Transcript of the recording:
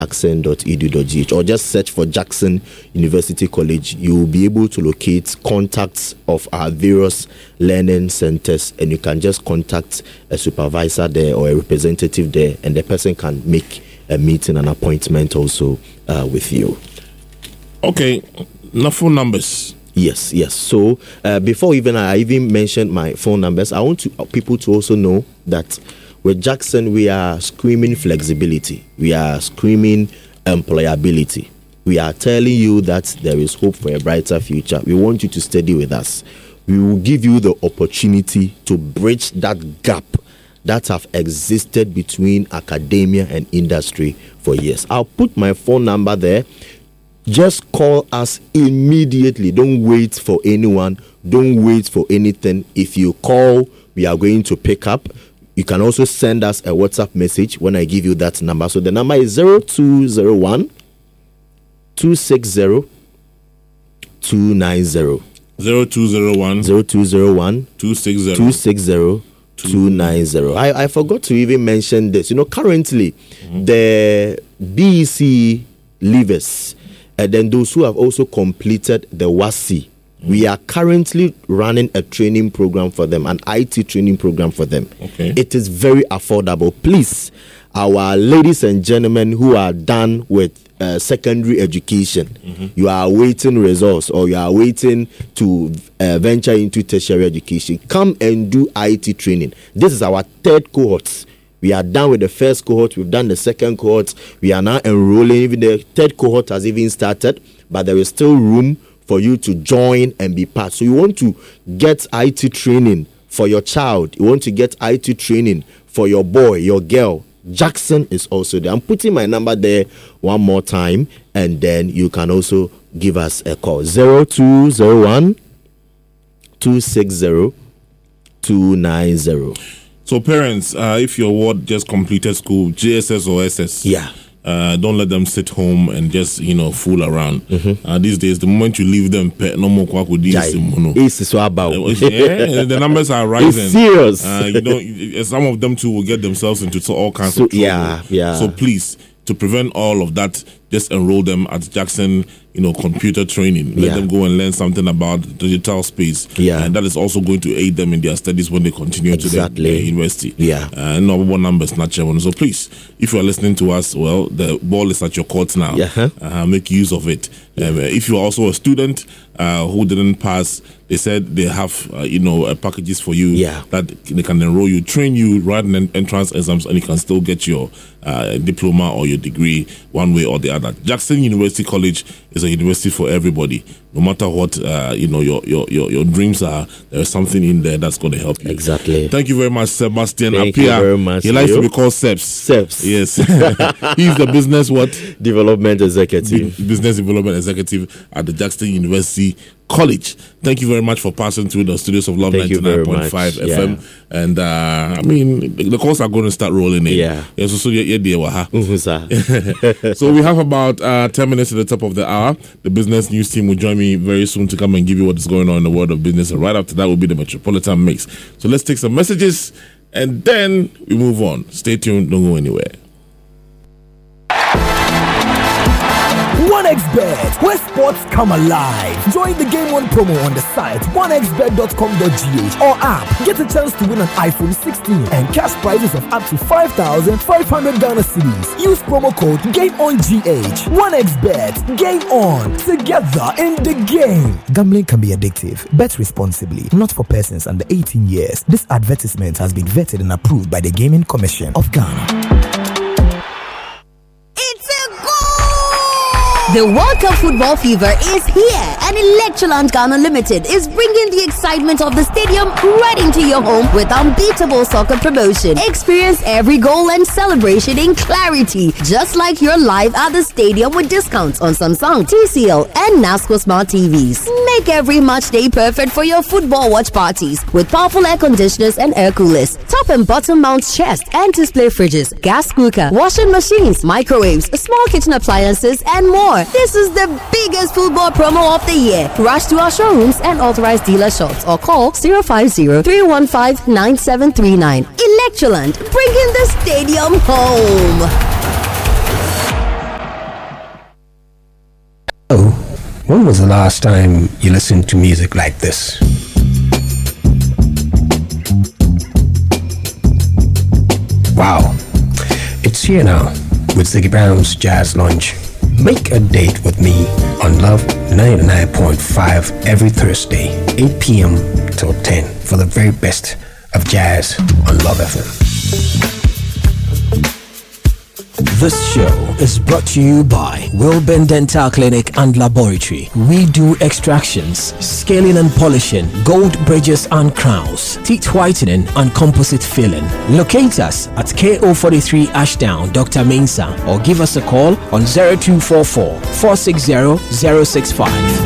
jackson.edu.gh, or just search for Jackson University College. You will be able to locate contacts of our various learning centers, and you can just contact a supervisor there or a representative there, and the person can make a meeting, an appointment also with you. Okay, now phone numbers. Yes. So before I even mentioned my phone numbers, I want people to also know that with Jackson, we are screaming flexibility. We are screaming employability. We are telling you that there is hope for a brighter future. We want you to study with us. We will give you the opportunity to bridge that gap that have existed between academia and industry for years. I'll put my phone number there. Just call us immediately. Don't wait for anyone. Don't wait for anything. If you call, we are going to pick up. You can also send us a WhatsApp message when I give you that number. So the number is 0201 260 290. 0201 260 290. I forgot to even mention this. Currently, the BEC leavers, and then those who have also completed the WASI, we are currently running a training program for them, an IT training program for them. Okay. It is very affordable. Please, our ladies and gentlemen who are done with secondary education, you are awaiting results, or you are waiting to venture into tertiary education, come and do IT training. This is our third cohort. We are done with the first cohort. We've done the second cohort. We are now enrolling. Even the third cohort has even started, but there is still room for you to join and be part. So you want to get IT training for your child. You want to get IT training for your boy, your girl. Jackson is also there. I'm putting my number there one more time, and then you can also give us a call. 0201 260 290. So parents, if your ward just completed school, JSS or SS, don't let them sit home and just fool around. These days, the moment you leave them, no more the numbers are rising. It's serious. Some of them too will get themselves into all kinds of trouble. So please, to prevent all of that, just enroll them at Jackson, computer training. Let them go and learn something about digital space. And that is also going to aid them in their studies when they continue to their university. Number numbers, not one. So please, if you are listening to us, well, the ball is at your court now. Make use of it. If you are also a student who didn't pass, they said they have packages for you that they can enroll you, train you, write entrance exams, and you can still get your diploma or your degree one way or the other. Jackson University College is a university for everybody. No matter what your dreams are, there is something in there that's going to help you. Exactly. Thank you very much, Sebastian Appiah. Thank you very much. He likes to be called Seps. Yes. He's the business development executive. Business development executive at the Jackson University College. Thank you very much for passing through the studios of Love 99.5 FM. And the calls are going to start rolling in. So we have about 10 minutes to the top of the hour. The business news team will join me very soon to come and give you what is going on in the world of business. And right after that will be the Metropolitan Mix. So let's take some messages and then we move on. Stay tuned. Don't go anywhere. 1xBet, where sports come alive. Join the Game On promo on the site 1xBet.com.gh or app. Get a chance to win an iPhone 16 and cash prizes of up to 5,500 Ghana cedis. Use promo code GameOnGH. 1xBet, Game On, together in the game. Gambling can be addictive. Bet responsibly. Not for persons under 18 years. This advertisement has been vetted and approved by the Gaming Commission of Ghana. The World Cup football fever is here, and Electroland Ghana Limited is bringing the excitement of the stadium right into your home with unbeatable soccer promotion. Experience every goal and celebration in clarity, just like you're live at the stadium with discounts on Samsung, TCL, and NASCO Smart TVs. Make every match day perfect for your football watch parties with powerful air conditioners and air coolers, top and bottom mount chest and display fridges, gas cooker, washing machines, microwaves, small kitchen appliances, and more. This is the biggest football promo of the year. Rush to our showrooms and authorized dealer shops or call 050-315-9739. Electroland, bringing the stadium home. Oh, when was the last time you listened to music like this? Wow, it's here now with Ziggy Brown's Jazz Lunch. Make a date with me on Love 99.5 every Thursday, 8 p.m. till 10 for the very best of jazz on Love FM. This show is brought to you by Wilburn Dental Clinic and Laboratory. We do extractions, scaling and polishing, gold bridges and crowns, teeth whitening and composite filling. Locate us at KO43 Ashdown, Dr. Mensah, or give us a call on 0244 460 065.